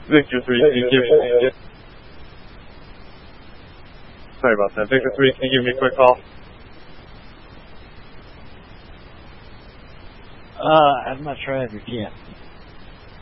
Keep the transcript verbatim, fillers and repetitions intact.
Victor three, can you give me... Sorry about that. Victor three, can you give me a quick call? Uh, I'm not sure I ever can.